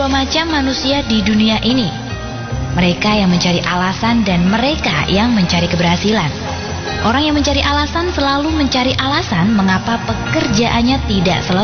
dua macam manusia di dunia ini. Mereka yang mencari alasan dan mereka yang mencari keberhasilan. Orang yang mencari alasan selalu mencari alasan mengapa pekerjaannya tidak selesai.